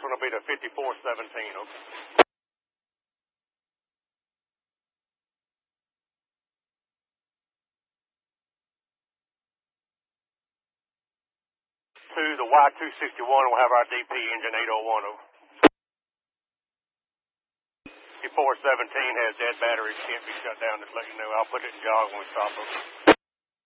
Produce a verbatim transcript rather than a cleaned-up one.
one will be the fifty-four seventeen, okay? Two, the Y two sixty-one will have our D P engine eight oh one, over. fifty-four seventeen has dead batteries, can't be shut down, just let you know. I'll put it in jog when we stop, over.